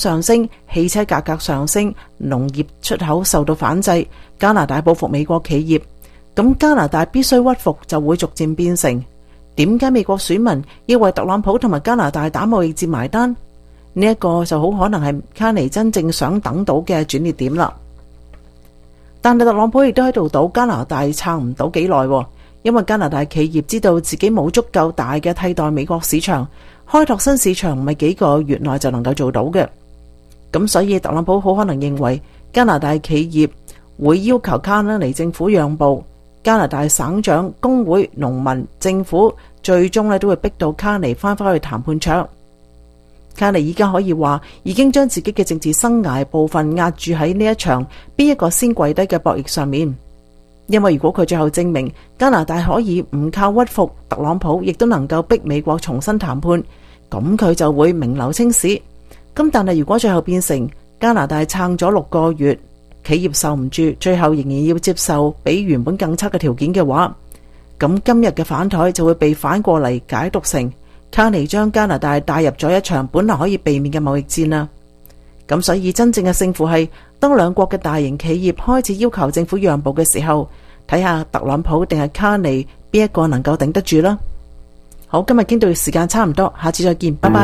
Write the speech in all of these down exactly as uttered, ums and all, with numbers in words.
上升，汽車價格上升，農業出口受到反制，加拿大報復美國企業，咁加拿大必須屈服，就會逐漸變成點解美國選民要為特朗普同埋加拿大打貿易戰埋單？呢、這、一個就好可能係卡尼真正想等到嘅轉捩點啦。但係特朗普亦都喺度賭加拿大撐唔到幾耐，因為加拿大企業知道自己冇足夠大嘅替代美國市場，開拓新市場唔係幾個月內就能夠做到嘅。咁所以特朗普好可能認為加拿大企業會要求卡尼政府讓步，加拿大省長、工會、農民、政府最終咧都會逼到卡尼翻返去談判桌。卡尼依家可以話已經將自己嘅政治生涯部分壓住喺呢一場邊一個先跪低嘅博弈上面，因為如果佢最後證明加拿大可以唔靠屈服，特朗普亦都能夠逼美國重新談判，咁佢就會名留青史。咁但係如果最後變成加拿大撐咗六個月，企業受唔住，最後仍然要接受比原本更差嘅條件嘅話，咁今日嘅反台就會被反過嚟解讀成卡尼將加拿大帶入咗一場本來可以避免嘅貿易戰啦。咁所以真正嘅勝負係當兩國嘅大型企業開始要求政府讓步嘅時候，睇下特朗普定係卡尼邊一個能夠頂得住啦。好，今日經到時間差唔多，下次再見，拜拜。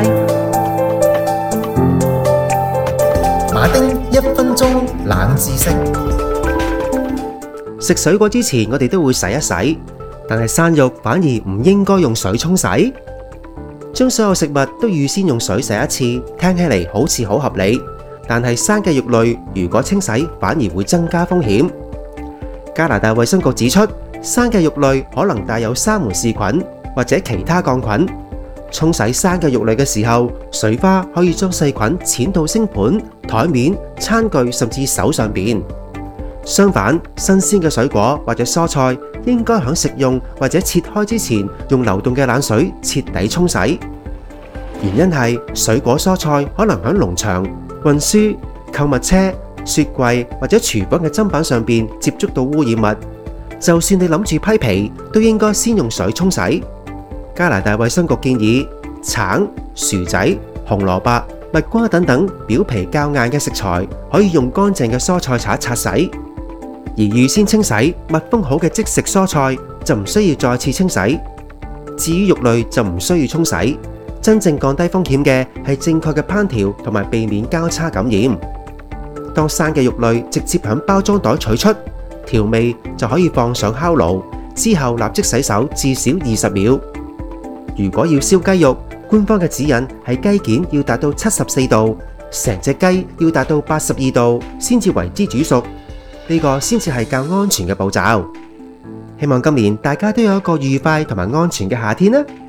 馬丁一分鐘冷知識。食水果之前我哋都會洗一洗，但係生肉反而唔應該用水沖洗。將所有食物都預先用水洗一次，聽起嚟好似好合理，但係生嘅肉類如果清洗反而會增加風險。加拿大衛生局指出，生嘅肉類可能帶有沙門氏菌或者其他桿菌。沖洗生嘅肉類嘅時候，水花可以將細菌濺到星盤、台面、餐具甚至手上邊。相反，新鮮嘅水果或者蔬菜應該喺食用或者切開之前用流動嘅冷水徹底沖洗。原因係水果蔬菜可能喺農場、運輸、購物車、雪櫃或者廚房嘅砧板上邊接觸到污染物。就算你諗住批皮，都應該先用水沖洗。加拿大衛生局建議，橙、薯仔、紅蘿蔔、蜜瓜等等表皮較硬嘅食材可以用乾淨嘅蔬菜刷擦洗。而預先清洗密封好嘅即食蔬菜就唔需要再次清洗。至於肉類就唔需要沖洗。真正降低風險嘅係正確嘅烹調同埋避免交叉感染。當生嘅肉類直接響包裝袋取出，調味就可以放上烤爐，之後立即洗手至少二十秒。如果要燒雞肉，官方嘅指引係雞件要達到七十四度，成隻雞要達到八十二度先至為之煮熟。呢個先至係較安全嘅步驟。希望今年大家都有一個愉快同埋安全嘅夏天啦〜